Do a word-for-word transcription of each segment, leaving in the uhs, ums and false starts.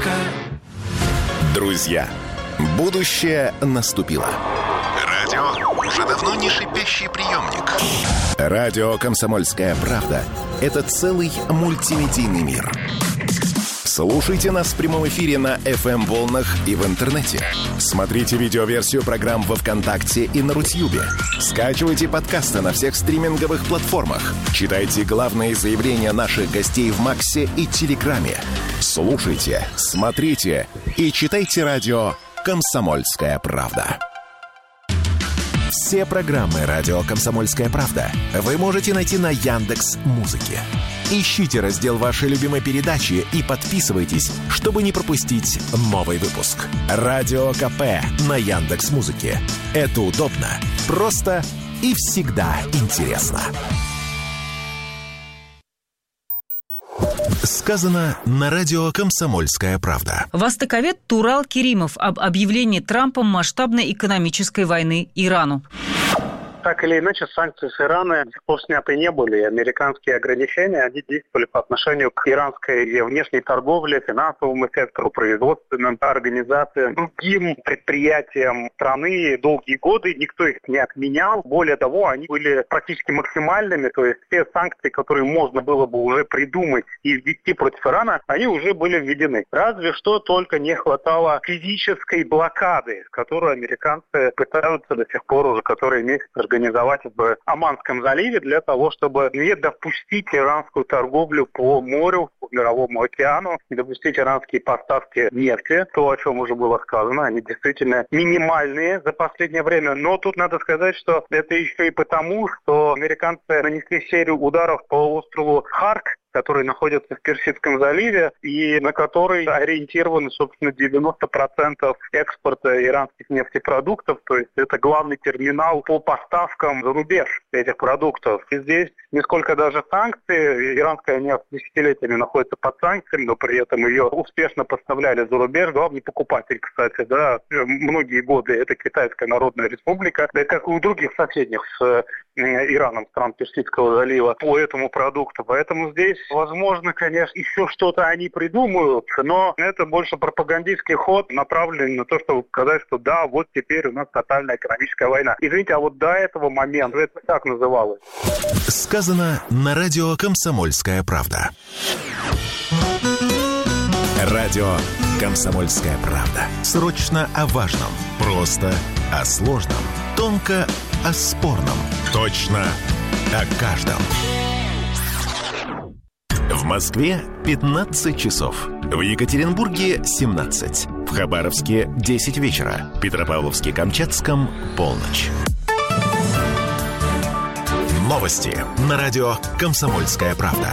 Друзья, будущее наступило. Радио уже давно не шипящий приемник. Радио «Комсомольская правда» — это целый мультимедийный мир. Слушайте нас в прямом эфире на эф эм-волнах и в интернете. Смотрите видеоверсию программ во ВКонтакте и на Рутьюбе. Скачивайте подкасты на всех стриминговых платформах. Читайте главные заявления наших гостей в Максе и Телеграме. Слушайте, смотрите и читайте радио «Комсомольская правда». Все программы радио «Комсомольская правда» вы можете найти на Яндекс.Музыке. Ищите раздел вашей любимой передачи и подписывайтесь, чтобы не пропустить новый выпуск. Радио КП на Яндекс.Музыке. Это удобно, просто и всегда интересно. Сказано на радио «Комсомольская правда». Востоковед Турал Керимов об объявлении Трампом масштабной экономической войны Ирану. Так или иначе, санкции с Ирана до сих пор сняты не были. И американские ограничения, они действовали по отношению к иранской внешней торговле, финансовому сектору, производственным организациям, другим предприятиям страны долгие годы. Никто их не отменял. Более того, они были практически максимальными. То есть все санкции, которые можно было бы уже придумать и ввести против Ирана, они уже были введены. Разве что только не хватало физической блокады, которую американцы пытаются до сих пор уже который месяц организовать в Оманском заливе для того, чтобы не допустить иранскую торговлю по морю, по Мировому океану, не допустить иранские поставки нефти. То, о чем уже было сказано, они действительно минимальные за последнее время. Но тут надо сказать, что это еще и потому, что американцы нанесли серию ударов по острову Харк, который находится в Персидском заливе и на который ориентированы, собственно, девяносто процентов экспорта иранских нефтепродуктов. То есть это главный терминал по поставкам за рубеж этих продуктов. И здесь не сколько даже санкции. Иранская нефть десятилетиями находится под санкциями, но при этом ее успешно поставляли за рубеж. Главный покупатель, кстати, да, многие годы это Китайская Народная Республика, да, как и у других соседних с Ираном стран Персидского залива по этому продукту. Поэтому здесь, возможно, конечно, еще что-то они придумают, но это больше пропагандистский ход, направленный на то, чтобы сказать, что да, вот теперь у нас тотальная экономическая война. Извините, а вот до этого момента это так называлось. Сказано на радио «Комсомольская правда». Радио «Комсомольская правда». Срочно о важном, просто о сложном, тонко о спорном, точно о каждом. В Москве пятнадцать часов. В Екатеринбурге семнадцать. В Хабаровске десять вечера. В Петропавловске-Камчатском полночь. Новости на радио «Комсомольская правда».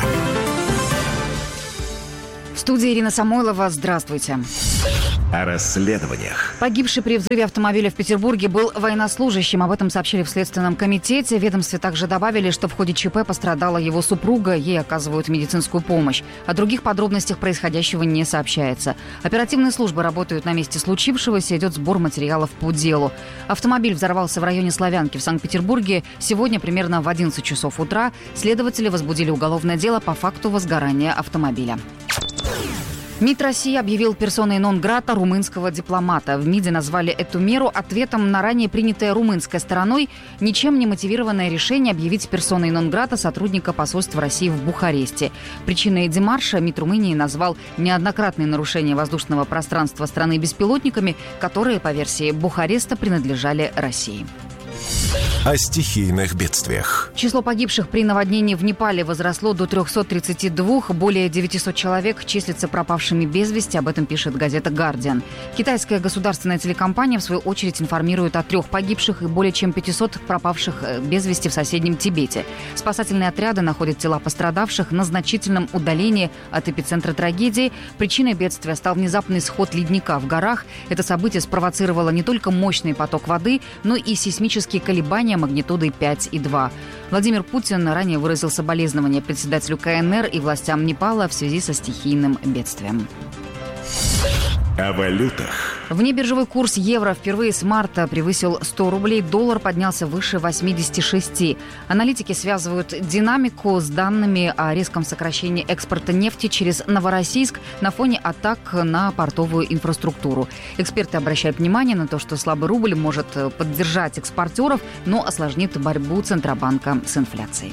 В студии Ирина Самойлова. Здравствуйте. О расследованиях. Погибший при взрыве автомобиля в Петербурге был военнослужащим. Об этом сообщили в Следственном комитете. В ведомстве также добавили, что в ходе ЧП пострадала его супруга. Ей оказывают медицинскую помощь. О других подробностях происходящего не сообщается. Оперативные службы работают на месте случившегося. Идет сбор материалов по делу. Автомобиль взорвался в районе Славянки в Санкт-Петербурге. Сегодня примерно в одиннадцать часов утра следователи возбудили уголовное дело по факту возгорания автомобиля. МИД России объявил персоной нон-грата румынского дипломата. В МИДе назвали эту меру ответом на ранее принятое румынской стороной ничем не мотивированное решение объявить персоной нон-грата сотрудника посольства России в Бухаресте. Причиной демарша МИД Румынии назвал неоднократные нарушения воздушного пространства страны беспилотниками, которые, по версии Бухареста, принадлежали России. О стихийных бедствиях. Число погибших при наводнении в Непале возросло до триста тридцать два. Более девятьсот человек числятся пропавшими без вести. Об этом пишет газета «Гардиан». Китайская государственная телекомпания, в свою очередь, информирует о трех погибших и более чем пятисот пропавших без вести в соседнем Тибете. Спасательные отряды находят тела пострадавших на значительном удалении от эпицентра трагедии. Причиной бедствия стал внезапный сход ледника в горах. Это событие спровоцировало не только мощный поток воды, но и сейсмические колебания магнитудой пять и два. Владимир Путин ранее выразил соболезнования председателю ка эн эр и властям Непала в связи со стихийным бедствием. О валютах. Внебиржевой курс евро впервые с марта превысил сто рублей, доллар поднялся выше восемьдесят шесть. Аналитики связывают динамику с данными о резком сокращении экспорта нефти через Новороссийск на фоне атак на портовую инфраструктуру. Эксперты обращают внимание на то, что слабый рубль может поддержать экспортеров, но осложнит борьбу Центробанка с инфляцией.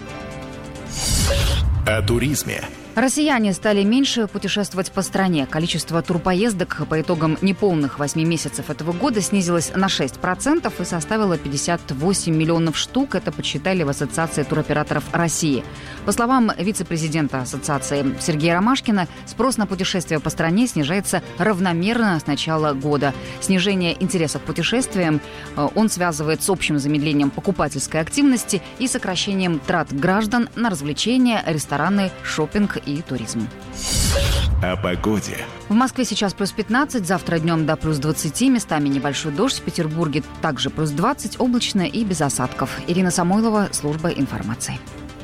О туризме. Россияне стали меньше путешествовать по стране. Количество турпоездок по итогам неполных восьми месяцев этого года снизилось на шесть процентов и составило пятьдесят восемь миллионов штук. Это подсчитали в Ассоциации туроператоров России. По словам вице-президента Ассоциации Сергея Ромашкина, спрос на путешествия по стране снижается равномерно с начала года. Снижение интереса к путешествиям он связывает с общим замедлением покупательской активности и сокращением трат граждан на развлечения, рестораны, шопинг и туризм. О погоде. В Москве сейчас плюс пятнадцать, завтра днем до плюс двадцати, местами небольшой дождь. В Петербурге также плюс двадцать, облачно и без осадков. Ирина Самойлова, служба информации.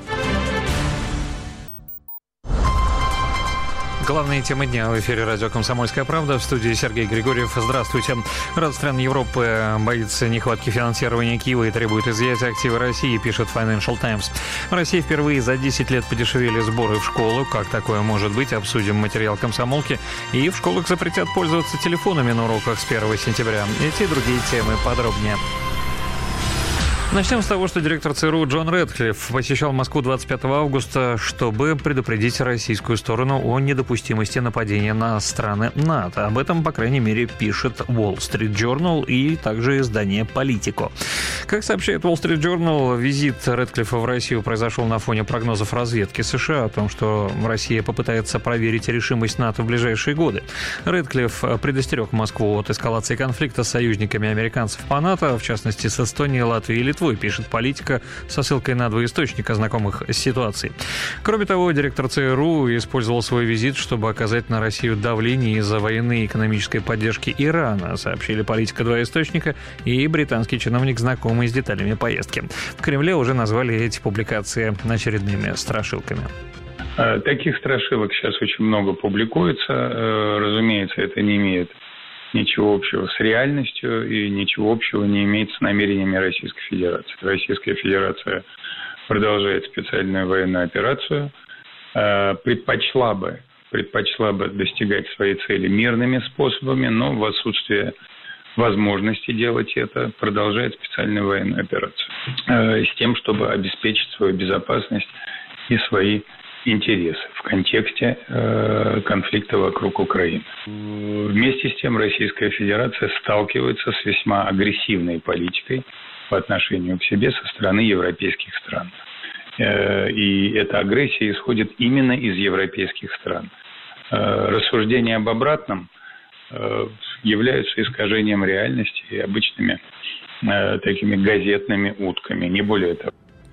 Главные темы дня в эфире радио «Комсомольская правда». В студии Сергей Григорьев. Здравствуйте. Ряд стран Европы боится нехватки финансирования Киева и требует изъятия активы России, пишет Financial Times. В России впервые за десять лет подешевели сборы в школу. Как такое может быть? Обсудим материал комсомолки. И в школах запретят пользоваться телефонами на уроках с первого сентября. Эти и другие темы подробнее. Начнем с того, что директор ЦРУ Джон Рэдклифф посещал Москву двадцать пятого августа, чтобы предупредить российскую сторону о недопустимости нападения на страны НАТО. Об этом, по крайней мере, пишет Wall Street Journal и также издание Politico. Как сообщает Wall Street Journal, визит Рэдклиффа в Россию произошел на фоне прогнозов разведки США о том, что Россия попытается проверить решимость НАТО в ближайшие годы. Рэдклифф предостерег Москву от эскалации конфликта с союзниками американцев по НАТО, в частности, с Эстонией, Латвией и Литвой, пишет Политика со ссылкой на два источника, знакомых с ситуацией. Кроме того, директор ЦРУ использовал свой визит, чтобы оказать на Россию давление из-за военной и экономической поддержки Ирана, сообщили Политика два источника и британский чиновник, знакомый с деталями поездки. В Кремле уже назвали эти публикации очередными страшилками. Таких страшилок сейчас очень много публикуется. Разумеется, это не имеет ничего общего с реальностью и ничего общего не имеет с намерениями Российской Федерации. Российская Федерация продолжает специальную военную операцию, предпочла бы, предпочла бы достигать своей цели мирными способами, но в отсутствие возможности делать это продолжает специальную военную операцию с тем, чтобы обеспечить свою безопасность и свои интересы в контексте э, конфликта вокруг Украины. Вместе с тем Российская Федерация сталкивается с весьма агрессивной политикой по отношению к себе со стороны европейских стран. Э, и эта агрессия исходит именно из европейских стран. Э, рассуждения об обратном э, являются искажением реальности и обычными э, такими газетными утками, не более того.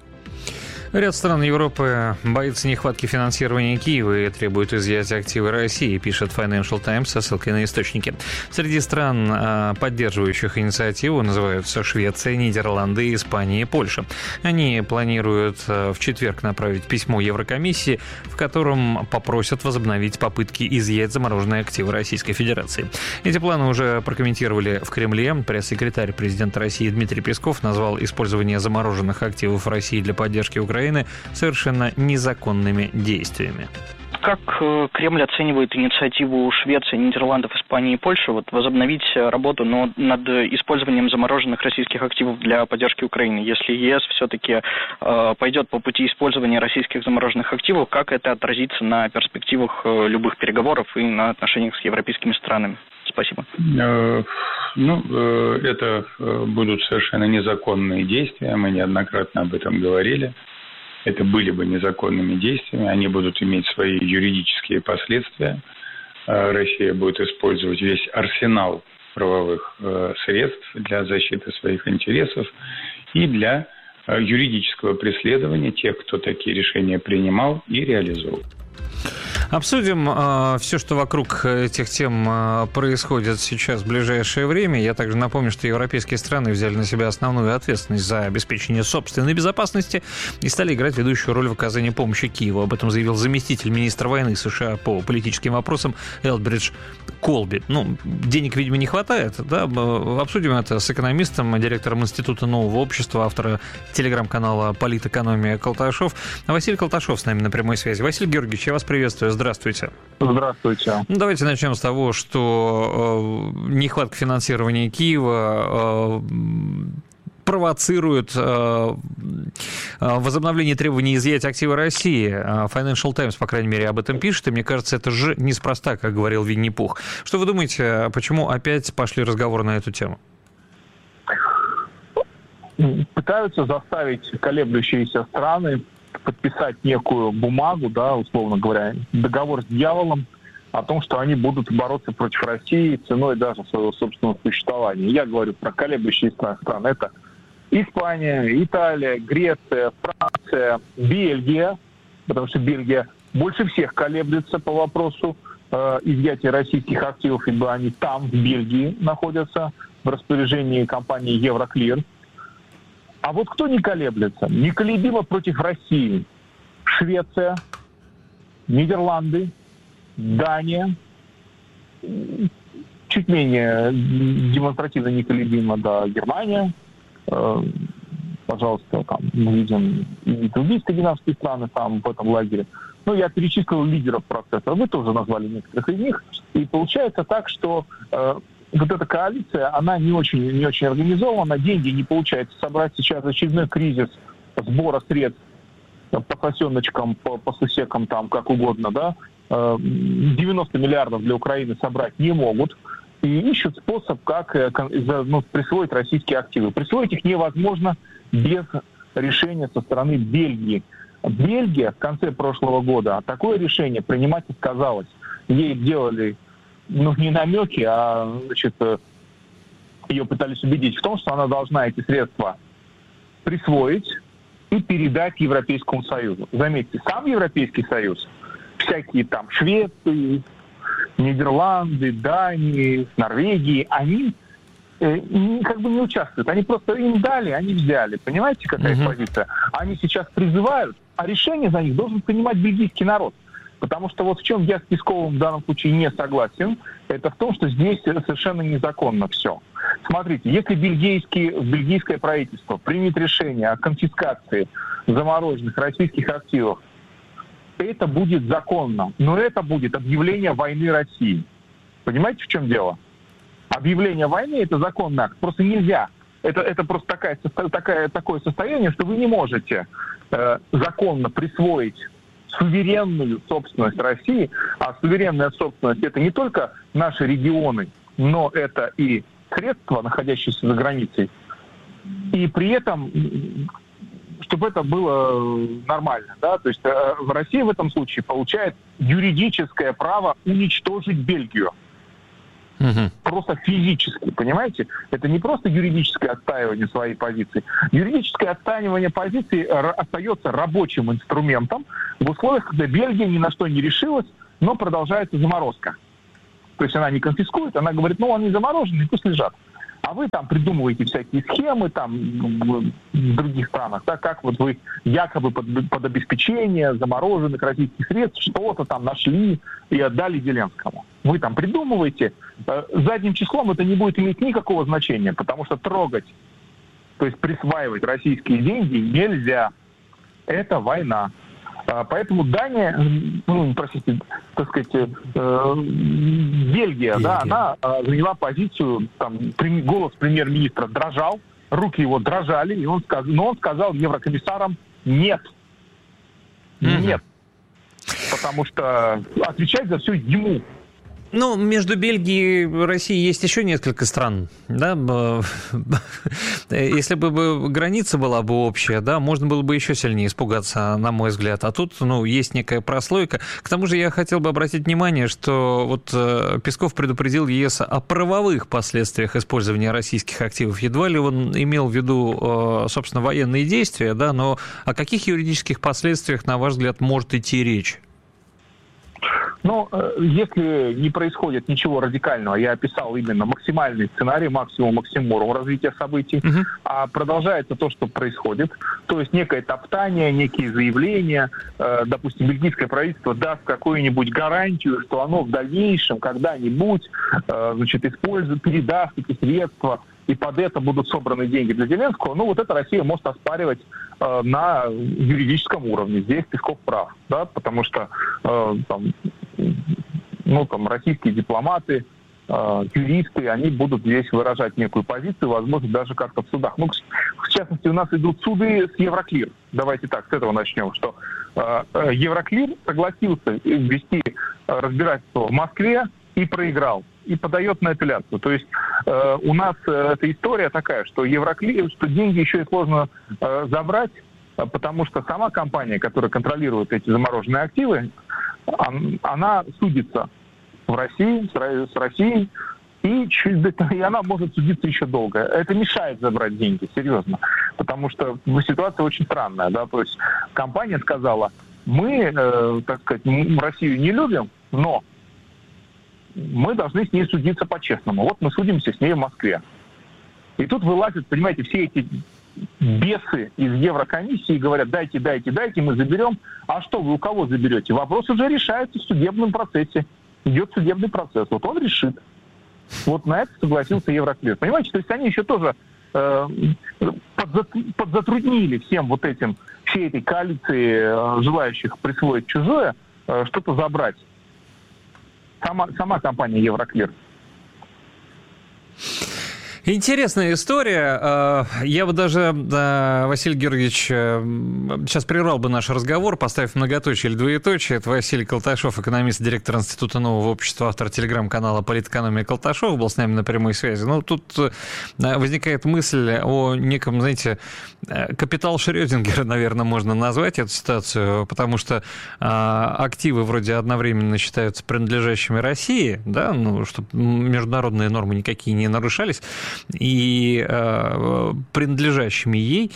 Ряд стран Европы боится нехватки финансирования Киева и требует изъятия активы России, пишет Financial Times со ссылкой на источники. Среди стран, поддерживающих инициативу, называются Швеция, Нидерланды, Испания и Польша. Они планируют в четверг направить письмо Еврокомиссии, в котором попросят возобновить попытки изъять замороженные активы Российской Федерации. Эти планы уже прокомментировали в Кремле. Пресс-секретарь президента России Дмитрий Песков назвал использование замороженных активов России для поддержки Украины совершенно незаконными действиями. Как Кремль оценивает инициативу Швеции, Нидерландов, Испании и Польши вот, возобновить работу но над использованием замороженных российских активов для поддержки Украины? Если ЕС все-таки э, пойдет по пути использования российских замороженных активов, как это отразится на перспективах э, любых переговоров и на отношениях с европейскими странами? Спасибо. Э, ну, э, это э, будут совершенно незаконные действия. Мы неоднократно об этом говорили. Это были бы незаконными действиями, они будут иметь свои юридические последствия. Россия будет использовать весь арсенал правовых средств для защиты своих интересов и для юридического преследования тех, кто такие решения принимал и реализовал. Обсудим э, все, что вокруг этих тем э, происходит сейчас в ближайшее время. Я также напомню, что европейские страны взяли на себя основную ответственность за обеспечение собственной безопасности и стали играть ведущую роль в оказании помощи Киеву. Об этом заявил заместитель министра войны США по политическим вопросам Элбридж Колби. Ну, денег, видимо, не хватает, да? Обсудим это с экономистом, директором Института нового общества, автора телеграм-канала «Политэкономия» Колташов. Василий Колташов с нами на прямой связи. Василий Георгиевич, я вас приветствую. Здравствуйте. Здравствуйте. Ну, давайте начнем с того, что э, нехватка финансирования Киева э, провоцирует э, возобновление требований изъять активы России. Financial Times, по крайней мере, об этом пишет, и мне кажется, это же неспроста, как говорил Винни-Пух. Что вы думаете, почему опять пошли разговоры на эту тему? Пытаются заставить колеблющиеся страны подписать некую бумагу, да, условно говоря, договор с дьяволом о том, что они будут бороться против России ценой даже своего собственного существования. Я говорю про колеблющиеся страны. Это Испания, Италия, Греция, Франция, Бельгия, потому что Бельгия больше всех колеблется по вопросу э, изъятия российских активов, ибо они там, в Бельгии, находятся в распоряжении компании Евроклир. А вот кто не колеблется? Неколебимо против России Швеция, Нидерланды, Дания, чуть менее демонстративно неколебимо, да, Германия. Пожалуйста, там мы видим и другие скандинавские страны там в этом лагере. Ну, я перечислил лидеров процесса, вы тоже назвали некоторых из них. И получается так, что э, вот эта коалиция, она не очень, не очень организована, деньги не получается собрать. Сейчас очередной кризис сбора средств по сосеночкам, по, по сусекам, там, как угодно, да. Э, девяносто миллиардов для Украины собрать не могут. И ищут способ, как ну, присвоить российские активы. Присвоить их невозможно без решения со стороны Бельгии. Бельгия в конце прошлого года такое решение принимать отказалась. Ей делали, ну, не намеки, а, значит, ее пытались убедить в том, что она должна эти средства присвоить и передать Европейскому Союзу. Заметьте, сам Европейский Союз, всякие там Швеции, Нидерланды, Дании, Норвегии, они э, как бы не участвуют. Они просто им дали, они взяли. Понимаете, какая их позиция? Они сейчас призывают, а решение за них должен принимать бельгийский народ. Потому что вот в чем я с Песковым в данном случае не согласен, это в том, что здесь совершенно незаконно все. Смотрите, если бельгийский, бельгийское правительство примет решение о конфискации замороженных российских активов, это будет законно. Но это будет объявление войны России. Понимаете, в чем дело? Объявление войны – это законный акт. Просто нельзя. Это, это просто такая, такая, такое состояние, что вы не можете э, законно присвоить суверенную собственность России. А суверенная собственность – это не только наши регионы, но это и средства, находящиеся за границей. И при этом... чтобы это было нормально, да, то есть э, в России в этом случае получает юридическое право уничтожить Бельгию. Угу. Просто физически, понимаете? Это не просто юридическое отстаивание своей позиции. Юридическое отстаивание позиции р- остается рабочим инструментом в условиях, когда Бельгия ни на что не решилась, но продолжается заморозка. То есть она не конфискует, она говорит, ну, они заморожены, пусть лежат. А вы там придумываете всякие схемы там в других странах, да, как вот вы якобы под, под обеспечение замороженных российских средств что-то там нашли и отдали Зеленскому. Вы там придумываете. Задним числом это не будет иметь никакого значения, потому что трогать, то есть присваивать российские деньги нельзя. Это война. Поэтому Дания, ну, простите, так сказать, э, Бельгия, Бельгия, да, она э, заняла позицию, там, голос премьер-министра дрожал, руки его дрожали, и он сказал, но он сказал еврокомиссарам нет. Mm-hmm. Нет. Потому что отвечать за все ему. Ну, между Бельгией и Россией есть еще несколько стран, да, если бы граница была бы общая, да, можно было бы еще сильнее испугаться, на мой взгляд, а тут, ну, есть некая прослойка. К тому же я хотел бы обратить внимание, что вот Песков предупредил ЕС о правовых последствиях использования российских активов. Едва ли он имел в виду, собственно, военные действия, да, но о каких юридических последствиях, на ваш взгляд, может идти речь? Но если не происходит ничего радикального, я описал именно максимальный сценарий, максимум максимум развития событий, uh-huh. а продолжается то, что происходит, То есть некое топтание, некие заявления, э, допустим, бельгийское правительство даст какую-нибудь гарантию, что оно в дальнейшем когда-нибудь э, значит, использует, передаст эти средства, и под это будут собраны деньги для Зеленского. Ну, вот это Россия может оспаривать э, на юридическом уровне. Здесь Песков прав, да, потому что э, там, ну, там, российские дипломаты, юристы, они будут здесь выражать некую позицию, возможно, даже как-то в судах. Ну, в частности, у нас идут суды с Евроклир. Давайте так, с этого начнем, что э, Евроклир согласился ввести разбирательство в Москве и проиграл, и подает на апелляцию. То есть э, у нас э, эта история такая, что Евроклир, что деньги еще и сложно э, забрать, потому что сама компания, которая контролирует эти замороженные активы, она судится в России, с Россией, и, и она может судиться еще долго. Это мешает забрать деньги, серьезно. Потому что ситуация очень странная. Да? То есть компания сказала, мы, э, так сказать, мы Россию не любим, но мы должны с ней судиться по-честному. Вот мы судимся с ней в Москве. И тут вылазят, понимаете, все эти бесы из Еврокомиссии и говорят, дайте, дайте, дайте, мы заберем. А что вы у кого заберете? Вопрос уже решается в судебном процессе. Идет судебный процесс. Вот он решит. Вот на это согласился Евроклир. Понимаете, то есть они еще тоже э, подзатруднили всем вот этим, всей этой коалиции э, желающих присвоить чужое, э, что-то забрать. Сама, сама компания Евроклир. Интересная история. Я бы даже, Василий Георгиевич, сейчас прервал бы наш разговор, поставив многоточие или двоеточие. Это Василий Колташов, экономист, директор Института нового общества, автор телеграм-канала «Политэкономия Колташов», был с нами на прямой связи. Ну, тут возникает мысль о неком, знаете, капитал Шрёдингера, наверное, можно назвать эту ситуацию, потому что активы вроде одновременно считаются принадлежащими России, да, ну, чтобы международные нормы никакие не нарушались, и э, принадлежащими ей,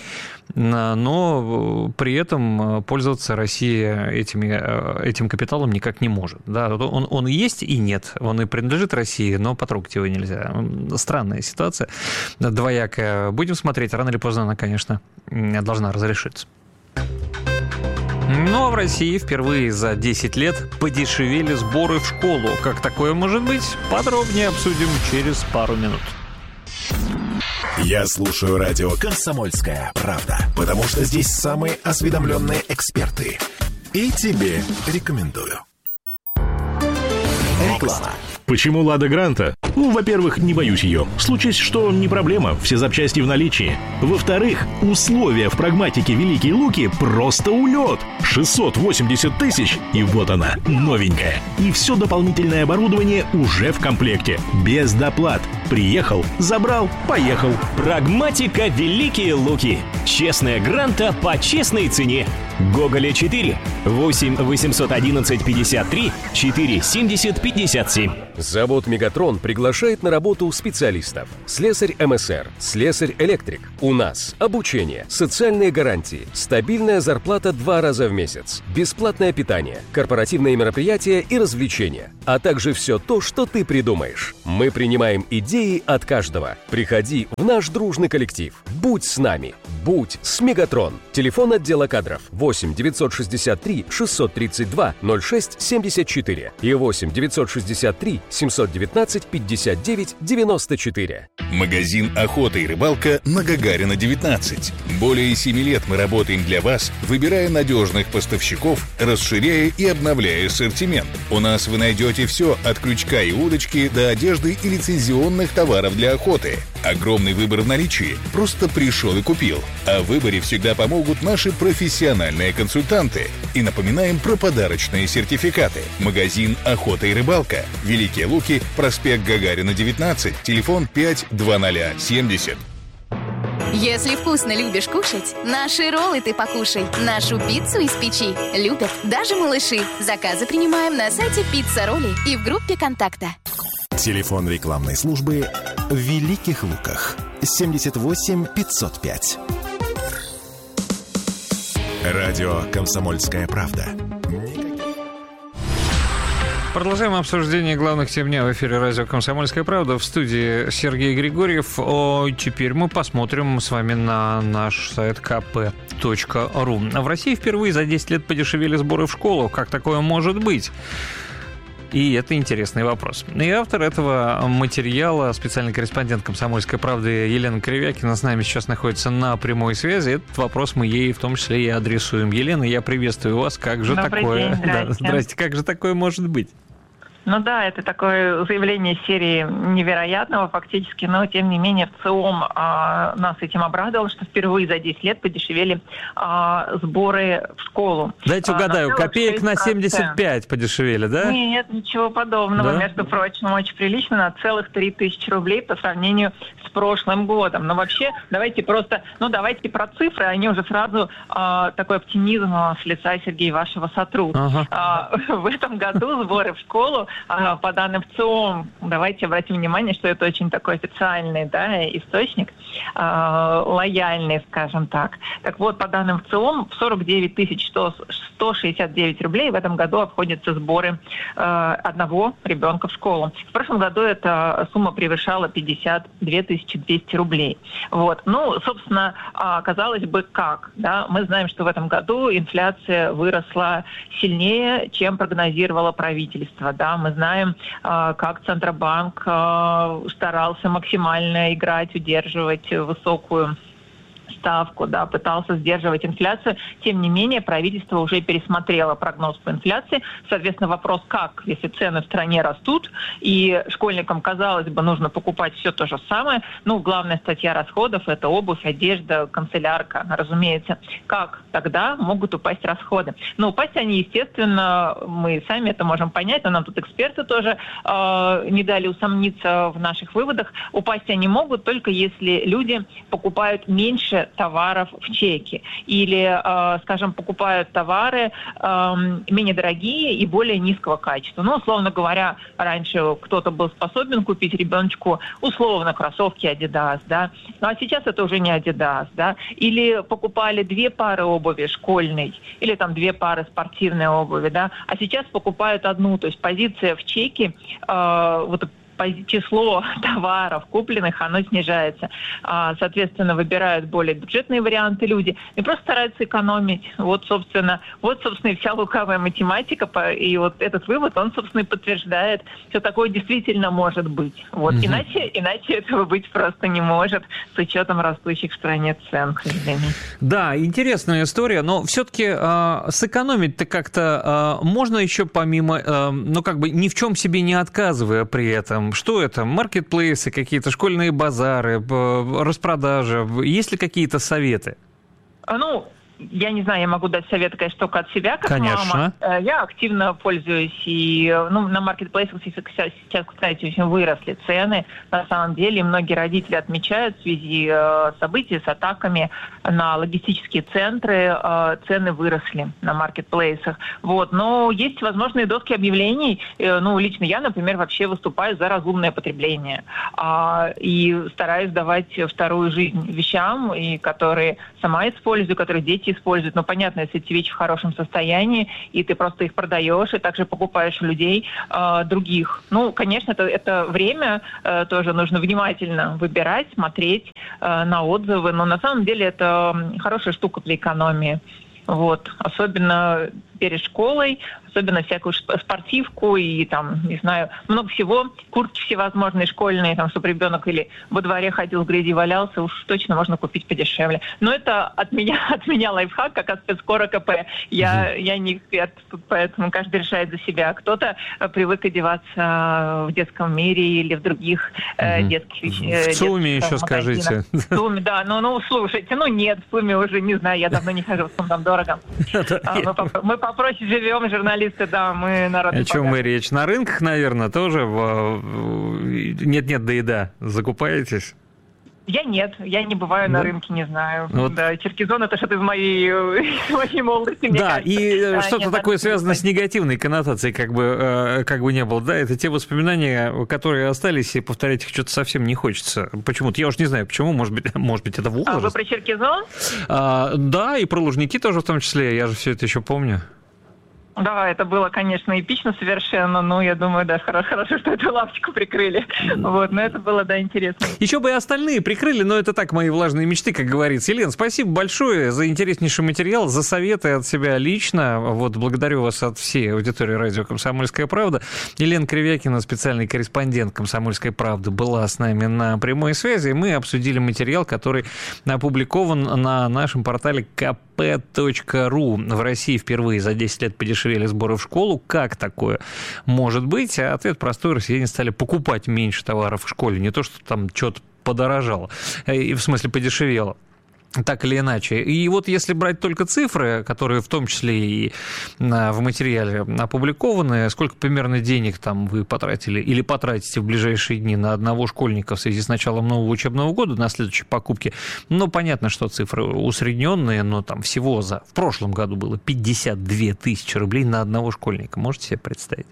но при этом пользоваться Россия этими, этим капиталом никак не может. Да, он, он есть и нет, он и принадлежит России, но потрогать его нельзя. Странная ситуация, двоякая. Будем смотреть, рано или поздно она, конечно, должна разрешиться. Но в России впервые за десять лет подешевели сборы в школу. Как такое может быть? Подробнее обсудим через пару минут. Я слушаю радио «Комсомольская правда», потому что здесь самые осведомленные эксперты. И тебе рекомендую. Реклама. Почему «Лада Гранта»? Ну, во-первых, не боюсь ее. Случись, что не проблема, все запчасти в наличии. Во-вторых, условия в прагматике «Великие Луки» просто улет. шестьсот восемьдесят тысяч, и вот она, новенькая. И все дополнительное оборудование уже в комплекте. Без доплат. Приехал, забрал, поехал. Прагматика «Великие Луки». Честная Гранта по честной цене. Гоголя четыре, восемь восемьсот одиннадцать пятьдесят три четыре семьдесят пятьдесят семь. Завод «Мегатрон» приглашает на работу специалистов. Слесарь эм эс эр, слесарь-электрик. У нас обучение, социальные гарантии, стабильная зарплата два раза в месяц, бесплатное питание, корпоративные мероприятия и развлечения, а также все то, что ты придумаешь. Мы принимаем идеи от каждого. Приходи в наш дружный коллектив. Будь с нами. Будь с «Мегатрон». Телефон отдела кадров восемь девятьсот шестьдесят три шестьсот тридцать два ноль шесть семьдесят четыре и восемь девятьсот шестьдесят три семьсот девятнадцать пятьдесят девять девяносто четыре. Магазин «Охота и рыбалка» на Гагарина, девятнадцать. Более семи лет мы работаем для вас, выбирая надежных поставщиков, расширяя и обновляя ассортимент. У нас вы найдете все от крючка и удочки до одежды и лицензионных товаров для охоты. Огромный выбор в наличии. Просто пришел и купил. А в выборе всегда помогут наши профессиональные консультанты. И напоминаем про подарочные сертификаты. Магазин «Охота и рыбалка». Великие Луки, проспект Гагарина, девятнадцать, телефон пять двадцать семьдесят. Если вкусно любишь кушать, наши роллы ты покушай. Нашу пиццу из печи любят даже малыши. Заказы принимаем на сайте «Пицца Ролли» и в группе «Контакта». Телефон рекламной службы в Великих Луках. семьдесят восемь пятьсот пять. Радио «Комсомольская правда». Продолжаем обсуждение главных тем дня в эфире радио «Комсомольская правда». В студии Сергей Григорьев. О, теперь мы посмотрим с вами на наш сайт ка пэ точка ру. В России впервые за десять лет подешевели сборы в школу. Как такое может быть? И это интересный вопрос. И автор этого материала, специальный корреспондент «Комсомольской правды» Елена Кривякина с нами сейчас находится на прямой связи. Этот вопрос мы ей в том числе и адресуем. Елена, я приветствую вас. Как же Добрый такое? День, здрасте. Да, здрасте. Как же такое может быть? Ну да, это такое заявление серии невероятного фактически, но тем не менее в ЦИОМ а, нас этим обрадовал, что впервые за десять лет подешевели а, сборы в школу. Дайте угадаю, а, копеек на семьдесят пять подешевели, да? Нет, ничего подобного. Да? Между прочим, очень прилично, на целых три тысячи рублей по сравнению с прошлым годом. Но вообще, давайте просто, ну давайте про цифры, они уже сразу а, такой оптимизм с лица, Сергей, вашего сотрут. Ага. А, в этом году сборы в школу, по данным ЦИОМ, давайте обратим внимание, что это очень такой официальный, да, источник, э, лояльный, скажем так. Так вот, по данным ЦИОМ, в сорок девять тысяч сто шестьдесят девять рублей в этом году обходятся сборы э, одного ребенка в школу. В прошлом году эта сумма превышала пятьдесят две тысячи двести рублей. Вот. Ну, собственно, казалось бы, как? Да? Мы знаем, что в этом году инфляция выросла сильнее, чем прогнозировало правительство. Да? Мы знаем, как Центробанк старался максимально играть, удерживать высокую ставку, да, пытался сдерживать инфляцию. Тем не менее, правительство уже пересмотрело прогноз по инфляции. Соответственно, вопрос, как, если цены в стране растут, и школьникам, казалось бы, нужно покупать все то же самое. Ну, главная статья расходов – это обувь, одежда, канцелярка, разумеется. Как тогда могут упасть расходы? Но упасть они, естественно, мы сами это можем понять, но нам тут эксперты тоже э, не дали усомниться в наших выводах. Упасть они могут только если люди покупают меньше товаров в чеке или, э, скажем, покупают товары э, менее дорогие и более низкого качества. Ну, условно говоря, раньше кто-то был способен купить ребеночку условно кроссовки Adidas, да, ну а сейчас это уже не Adidas, да, или покупали две пары обуви школьной, или там две пары спортивной обуви, да, а сейчас покупают одну, то есть позиция в чеке, э, вот число товаров купленных, оно снижается. Соответственно, выбирают более бюджетные варианты люди и просто стараются экономить. Вот, собственно, вот, собственно, и вся лукавая математика. И вот этот вывод, он, собственно, и подтверждает, что такое действительно может быть. Вот. Угу. Иначе, иначе этого быть просто не может с учетом растущих в стране цен, к сожалению. Да, интересная история, но все-таки э, сэкономить-то как-то э, можно еще помимо, э, ну, как бы ни в чем себе не отказывая при этом. Что это? Маркетплейсы, какие-то школьные базары, распродажи? Есть ли какие-то советы? Ну, я не знаю, я могу дать советы, конечно, только от себя, как конечно. мама. Я активно пользуюсь, и ну, на маркетплейсах сейчас, кстати, очень выросли цены. На самом деле, многие родители отмечают в связи с событиями, с атаками на логистические центры, цены выросли на маркетплейсах. Вот. Но есть возможные доски объявлений. Ну, лично я, например, вообще выступаю за разумное потребление. И стараюсь давать вторую жизнь вещам, и которые сама использую, которые дети используют. Но понятно, если эти вещи в хорошем состоянии, и ты просто их продаешь, и также покупаешь у людей э, других. Ну, конечно, это, это время э, тоже нужно внимательно выбирать, смотреть э, на отзывы. Но на самом деле это хорошая штука для экономии. Вот. Особенно перед школой, особенно всякую спортивку и там, не знаю, много всего, куртки всевозможные школьные, там, чтобы ребенок или во дворе ходил, в грязи валялся, уж точно можно купить подешевле. Но это от меня, от меня лайфхак, как от спецкора КП. Я, я не эксперт, поэтому каждый решает за себя. Кто-то привык одеваться в детском мире или в других э, детских э, В ЦУМе еще скажите. В ЦУМе, да. Ну, ну, слушайте, ну нет, в ЦУМе уже не знаю, я давно не хожу, в ЦУМ там дорого. Мы попроще живем, журналисты, да, мы народ. О чем мы речь? На рынках, наверное, тоже нет-нет, да и да. Закупаетесь? Я нет, я не бываю да? на рынке, не знаю. Вот. Да, Черкизон — это что-то из моей, из моей молодости, мне да, кажется. И да, что-то нет, такое связано с негативной коннотацией, как бы, как бы не было. Да, это те воспоминания, которые остались, и повторять их что-то совсем не хочется. Почему-то, я уж не знаю, почему, может быть, может быть это возраст. А вы про Черкизон? А, да, и про Лужники тоже в том числе, я же все это еще помню. Да, это было, конечно, эпично совершенно, но я думаю, да, хорошо, хорошо что эту лавочку прикрыли. Вот, но это было, да, интересно. Еще бы и остальные прикрыли, но это так, мои влажные мечты, как говорится. Елена, спасибо большое за интереснейший материал, за советы от себя лично. Вот, благодарю вас от всей аудитории радио «Комсомольская правда». Елена Кривякина, специальный корреспондент «Комсомольской правды», была с нами на прямой связи. Мы обсудили материал, который опубликован на нашем портале ка пэ точка ру. В России впервые за десять лет подешевели сборы в школу. Как такое может быть? А ответ простой: россияне стали покупать меньше товаров в школе. Не то, что там что-то подорожало, в смысле подешевело. Так или иначе. И вот если брать только цифры, которые в том числе и в материале опубликованы, сколько примерно денег там вы потратили или потратите в ближайшие дни на одного школьника в связи с началом нового учебного года, на следующей покупке, ну, понятно, что цифры усредненные, но там всего за... В прошлом году было пятьдесят две тысячи рублей на одного школьника. Можете себе представить?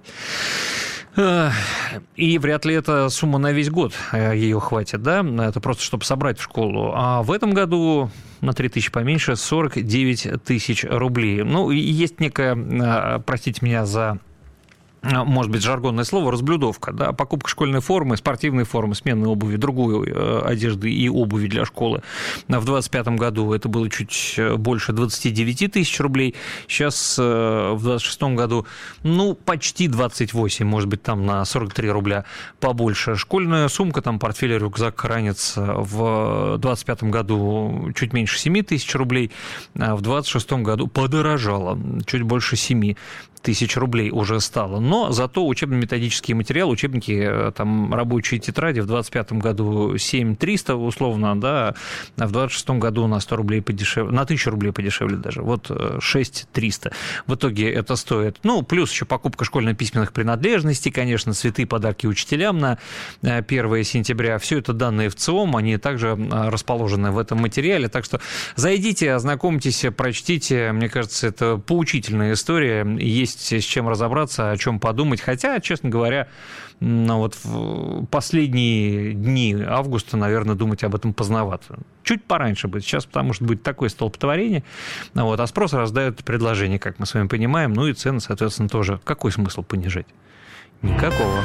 И вряд ли эта сумма на весь год ее хватит, да? Это просто, чтобы собрать в школу. А в этом году на три тысячи поменьше, сорок девять тысяч рублей. Ну, и есть некая, простите меня за... может быть, жаргонное слово, разблюдовка, да, покупка школьной формы, спортивной формы, сменной обуви, другой одежды и обуви для школы. В двадцать пятом году это было чуть больше двадцать девять тысяч рублей, сейчас в двадцать шестом году, ну, почти двадцать восемь, может быть, там на сорок три рубля побольше. Школьная сумка, там, портфель, рюкзак, ранец в двадцать пятом году чуть меньше семь тысяч рублей, а в двадцать шестом году подорожало, чуть больше семь тысяч рублей уже стало. Но зато учебно-методические материалы, учебники, там, рабочие тетради в двадцать пятом году семь тысяч триста условно, да, а в двадцать шестом году на сто рублей подешевле, на тысячу рублей подешевле даже, вот шесть тысяч триста. В итоге это стоит, ну, плюс еще покупка школьно-письменных принадлежностей, конечно, цветы, подарки учителям на первое сентября. Все это данные в ЦИОМ, они также расположены в этом материале, так что зайдите, ознакомьтесь, прочтите, мне кажется, это поучительная история, есть с чем разобраться, о чем подумать. Хотя, честно говоря, ну, вот в последние дни августа, наверное, думать об этом поздновато. Чуть пораньше будет. Сейчас, потому что будет такое столпотворение, вот, а спрос раздает предложение, как мы с вами понимаем, ну и цены, соответственно, тоже. Какой смысл понижать? Никакого.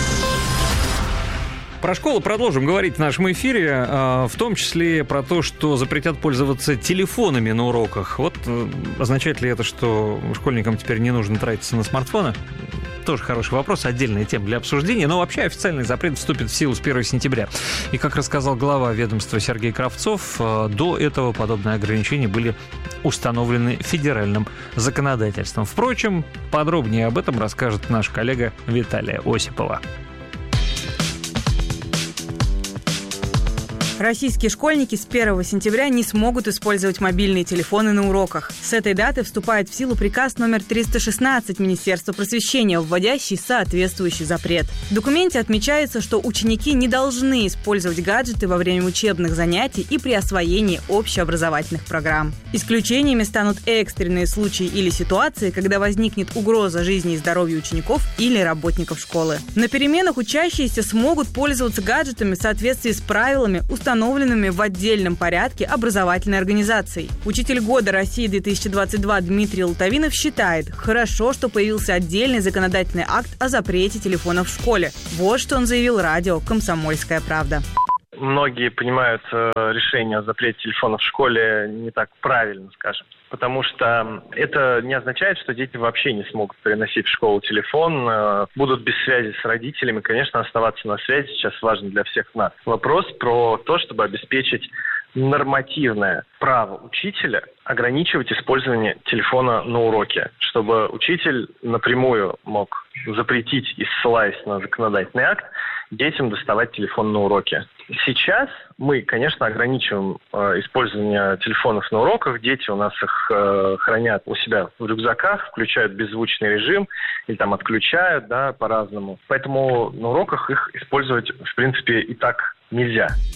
Про школу продолжим говорить в нашем эфире, в том числе про то, что запретят пользоваться телефонами на уроках. Вот означает ли это, что школьникам теперь не нужно тратиться на смартфоны? Тоже хороший вопрос, отдельная тема для обсуждения. Но вообще официальный запрет вступит в силу с первого сентября. И, как рассказал глава ведомства Сергей Кравцов, до этого подобные ограничения были установлены федеральным законодательством. Впрочем, подробнее об этом расскажет наш коллега Виталия Осипова. Российские школьники с первого сентября не смогут использовать мобильные телефоны на уроках. С этой даты вступает в силу приказ номер триста шестнадцать Министерства просвещения, вводящий соответствующий запрет. В документе отмечается, что ученики не должны использовать гаджеты во время учебных занятий и при освоении общеобразовательных программ. Исключениями станут экстренные случаи или ситуации, когда возникнет угроза жизни и здоровью учеников или работников школы. На переменах учащиеся смогут пользоваться гаджетами в соответствии с правилами, установленными установленными в отдельном порядке образовательной организацией. Учитель года России две тысячи двадцать два Дмитрий Лутовинов считает, хорошо, что появился отдельный законодательный акт о запрете телефонов в школе. Вот что он заявил радио «Комсомольская правда». Многие понимают э, решение о запрете телефонов в школе не так правильно, скажем. Потому что это не означает, что дети вообще не смогут приносить в школу телефон, э, будут без связи с родителями. Конечно, оставаться на связи сейчас важно для всех нас. Вопрос про то, чтобы обеспечить нормативное право учителя ограничивать использование телефона на уроке, чтобы учитель напрямую мог запретить, и ссылаясь на законодательный акт, детям доставать телефон на уроке. Сейчас мы, конечно, ограничиваем э, использование телефонов на уроках. Дети у нас их э, хранят у себя в рюкзаках, включают беззвучный режим или там отключают, да, по-разному. Поэтому на уроках их использовать, в принципе, и так нельзя.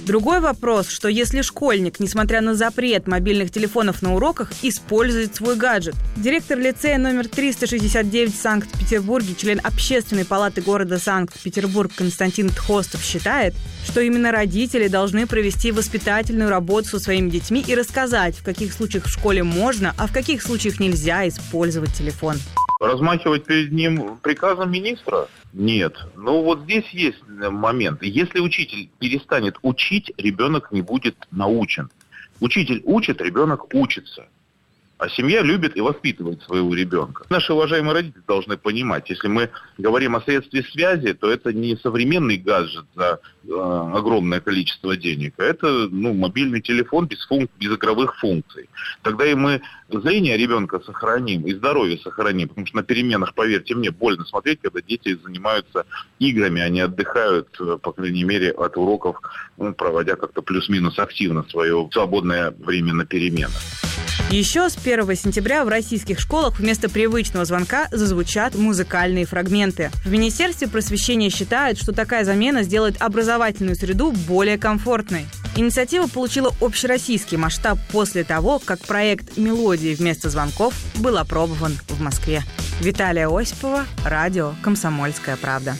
Другой вопрос, что если школьник, несмотря на запрет мобильных телефонов на уроках, использует свой гаджет. Директор лицея номер триста шестьдесят девять в Санкт-Петербурге, член Общественной палаты города Санкт-Петербург Константин Тхостов считает, что именно родители должны провести воспитательную работу со своими детьми и рассказать, в каких случаях в школе можно, а в каких случаях нельзя использовать телефон. Размахивать перед ним приказом министра? Нет. Ну вот здесь есть момент. Если учитель перестанет учить, ребенок не будет научен. Учитель учит, ребенок учится. А семья любит и воспитывает своего ребенка. Наши уважаемые родители должны понимать, если мы говорим о средстве связи, то это не современный гаджет за э, огромное количество денег, а это ну, мобильный телефон без, функ- без игровых функций. Тогда и мы зрение ребенка сохраним, и здоровье сохраним, потому что на переменах, поверьте мне, больно смотреть, когда дети занимаются играми, они отдыхают, по крайней мере, от уроков, ну, проводя как-то плюс-минус активно свое свободное время на переменах. Еще с первого сентября в российских школах вместо привычного звонка зазвучат музыкальные фрагменты. В Министерстве просвещения считают, что такая замена сделает образовательную среду более комфортной. Инициатива получила общероссийский масштаб после того, как проект «Мелодии вместо звонков» был опробован в Москве. Виталия Осипова, радио «Комсомольская правда».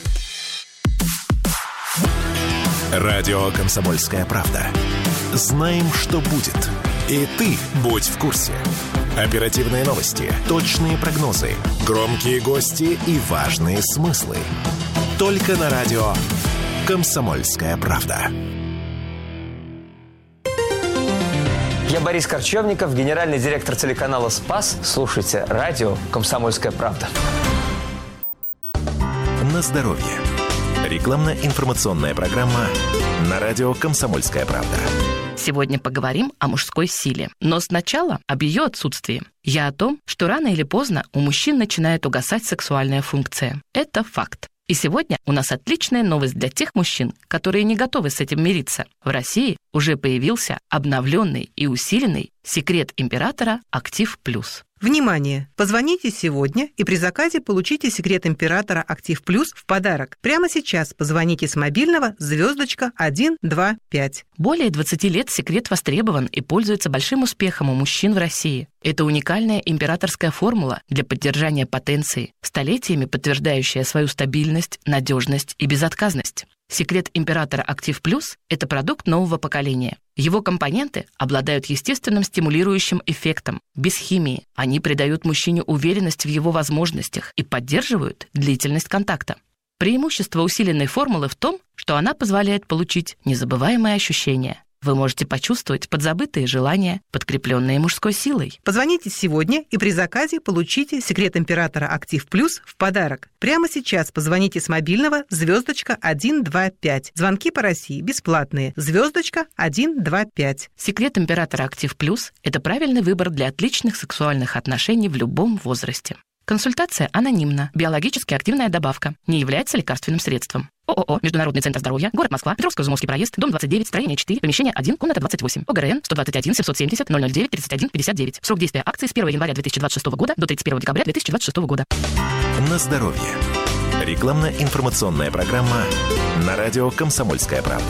Радио «Комсомольская правда». Знаем, что будет. И ты будь в курсе. Оперативные новости, точные прогнозы, громкие гости и важные смыслы. Только на радио «Комсомольская правда». Я Борис Корчевников, генеральный директор телеканала «Спас». Слушайте радио «Комсомольская правда». На здоровье. Рекламно-информационная программа на радио «Комсомольская правда». Сегодня поговорим о мужской силе. Но сначала об ее отсутствии. Я о том, что рано или поздно у мужчин начинает угасать сексуальная функция. Это факт. И сегодня у нас отличная новость для тех мужчин, которые не готовы с этим мириться. В России уже появился обновленный и усиленный секрет императора «Актив Плюс». Внимание! Позвоните сегодня и при заказе получите секрет императора «Актив Плюс» в подарок. Прямо сейчас позвоните с мобильного звездочка один два пять. Более двадцати лет секрет востребован и пользуется большим успехом у мужчин в России. Это уникальная императорская формула для поддержания потенции, столетиями подтверждающая свою стабильность, надежность и безотказность. Секрет императора «Актив Плюс» — это продукт нового поколения. Его компоненты обладают естественным стимулирующим эффектом, без химии. Они придают мужчине уверенность в его возможностях и поддерживают длительность контакта. Преимущество усиленной формулы в том, что она позволяет получить незабываемые ощущения. Вы можете почувствовать подзабытые желания, подкрепленные мужской силой. Позвоните сегодня и при заказе получите секрет императора «Актив Плюс» в подарок. Прямо сейчас позвоните с мобильного звездочка один два пять. Звонки по России бесплатные. Звездочка один два пять. Секрет императора «Актив Плюс» — это правильный выбор для отличных сексуальных отношений в любом возрасте. Консультация анонимна. Биологически активная добавка. Не является лекарственным средством. ООО «Международный центр здоровья», город Москва, Петровско-Изумовский проезд, дом двадцать девять, строение четыре, помещение один, комната двадцать восемь. ОГРН сто двадцать один семьсот семьдесят ноль ноль девять тридцать один пятьдесят девять. Срок действия акции с первого января две тысячи двадцать шестого года до тридцать первого декабря две тысячи двадцать шестого года. На здоровье. Рекламно-информационная программа на радио «Комсомольская правда».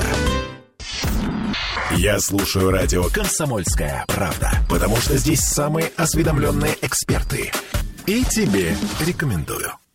Я слушаю радио «Комсомольская правда», потому что здесь самые осведомленные эксперты. И тебе рекомендую.